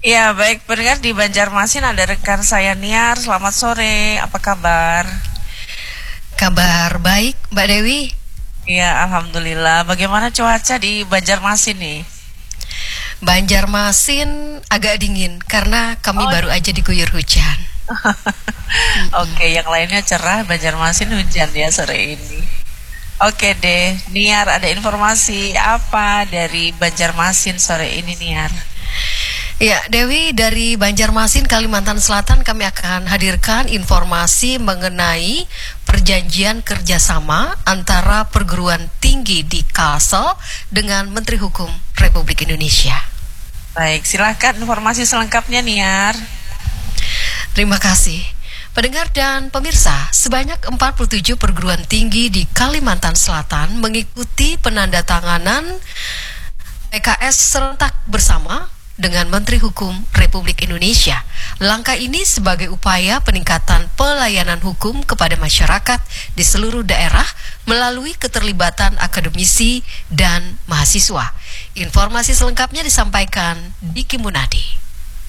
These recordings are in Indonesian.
Ya, baik pendengar di Banjarmasin ada rekan saya Niar. Selamat sore, apa kabar? Kabar baik, Mbak Dewi. Ya, alhamdulillah. Bagaimana cuaca di Banjarmasin nih? Banjarmasin agak dingin karena kami Oh, baru aja diguyur hujan. oke, yang lainnya cerah. Banjarmasin hujan ya sore ini. Oke deh, Niar ada informasi apa dari Banjarmasin sore ini Niar? Ya, Dewi, dari Banjarmasin, Kalimantan Selatan kami akan hadirkan informasi mengenai perjanjian kerjasama antara perguruan tinggi di Kalsel dengan Menteri Hukum Republik Indonesia. Baik, silahkan informasi selengkapnya Niar. Terima kasih. Pendengar dan pemirsa, sebanyak 47 perguruan tinggi di Kalimantan Selatan mengikuti penandatanganan PKS serentak bersama dengan Menteri Hukum Republik Indonesia. Langkah ini sebagai upaya peningkatan pelayanan hukum kepada masyarakat di seluruh daerah melalui keterlibatan akademisi dan mahasiswa. Informasi selengkapnya disampaikan Diki Munadi.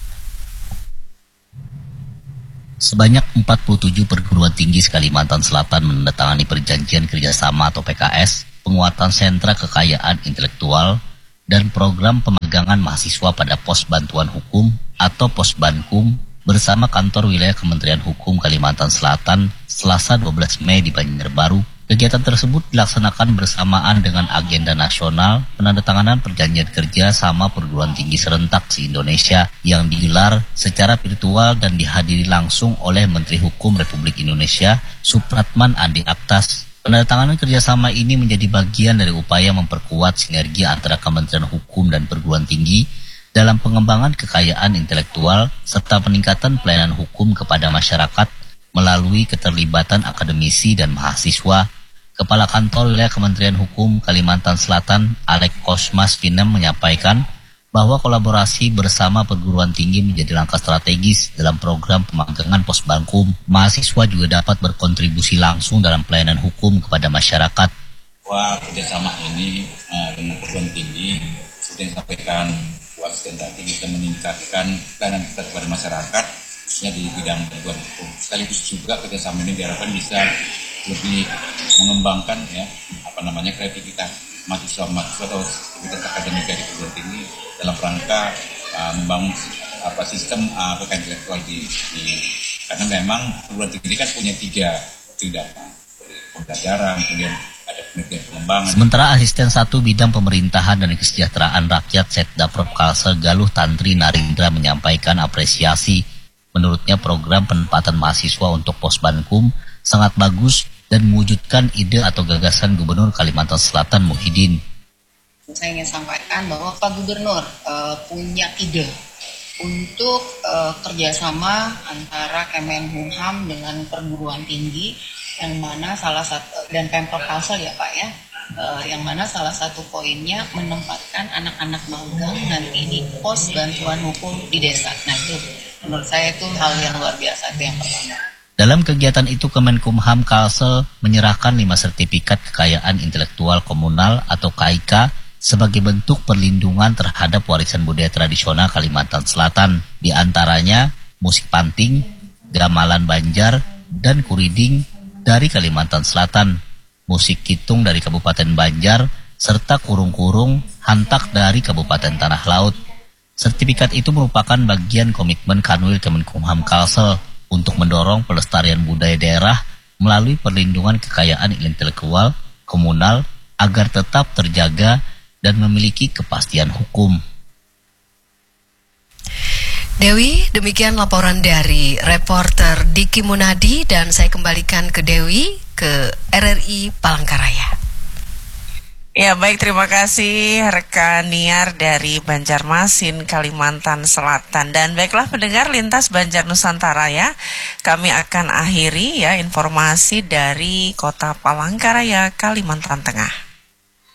Sebanyak 47 perguruan tinggi Kalimantan Selatan menandatangani perjanjian kerjasama atau PKS, penguatan sentra kekayaan intelektual, dan program pemagangan mahasiswa pada Pos Bantuan Hukum atau Posbankum bersama kantor wilayah Kementerian Hukum Kalimantan Selatan Selasa 12 Mei di Banjarbaru. Kegiatan tersebut dilaksanakan bersamaan dengan agenda nasional penandatanganan perjanjian kerja sama perguruan tinggi serentak se-Indonesia yang digelar secara virtual dan dihadiri langsung oleh Menteri Hukum Republik Indonesia Supratman Andi Aktas. Penandatanganan kerjasama ini menjadi bagian dari upaya memperkuat sinergi antara Kementerian Hukum dan perguruan tinggi dalam pengembangan kekayaan intelektual serta peningkatan pelayanan hukum kepada masyarakat melalui keterlibatan akademisi dan mahasiswa. Kepala Kantor Wilayah Kementerian Hukum Kalimantan Selatan, Alek Kosmas Vinem menyampaikan bahwa kolaborasi bersama perguruan tinggi menjadi langkah strategis dalam program pemagangan Posbankum. Mahasiswa juga dapat berkontribusi langsung dalam pelayanan hukum kepada masyarakat. Bahwa kerjasama ini dengan perguruan tinggi, seperti yang disampaikan Bu Asisten tadi, bisa meningkatkan pelayanan kita kepada masyarakat, khususnya di bidang perguruan hukum. Sekaligus juga kerjasama ini diharapkan bisa lebih mengembangkan kreativitas mahasiswa atau aktivitas akademik dari perguruan tinggi dalam rangka membangun sistem kekayaan intelektual karena memang perguruan tinggi ini kan punya tiga pembelajaran, kemudian ada penelitian pengembangan. Sementara Asisten 1 Bidang Pemerintahan dan Kesejahteraan Rakyat Setdaprop Kalsel Galuh Tantri Narindra menyampaikan apresiasi. Menurutnya program penempatan mahasiswa untuk Posbankum sangat bagus dan mewujudkan ide atau gagasan Gubernur Kalimantan Selatan Muhyiddin. Saya ingin sampaikan bahwa Pak Gubernur punya ide untuk kerjasama antara Kemenkumham dengan perguruan tinggi, yang mana salah satu dan Pemprov Kalsel ya Pak ya, yang mana salah satu poinnya menempatkan anak-anak magang nanti di pos bantuan hukum di desa. Nah itu menurut saya itu hal yang luar biasa, itu yang pertama. Dalam kegiatan itu, Kemenkumham Kalsel menyerahkan 5 sertifikat kekayaan intelektual komunal atau KIK sebagai bentuk perlindungan terhadap warisan budaya tradisional Kalimantan Selatan. Di antaranya musik panting, gamelan Banjar, dan kuriding dari Kalimantan Selatan, musik kitung dari Kabupaten Banjar, serta kurung-kurung hantak dari Kabupaten Tanah Laut. Sertifikat itu merupakan bagian komitmen Kanwil Kemenkumham Kalsel untuk mendorong pelestarian budaya daerah melalui perlindungan kekayaan intelektual komunal agar tetap terjaga dan memiliki kepastian hukum. Dewi, demikian laporan dari reporter Diki Munadi dan saya kembalikan ke Dewi ke RRI Palangkaraya. Ya baik, terima kasih rekan Niar dari Banjarmasin, Kalimantan Selatan. Dan baiklah pendengar Lintas Banjar Nusantara ya, kami akan akhiri ya informasi dari Kota Palangkaraya, Kalimantan Tengah.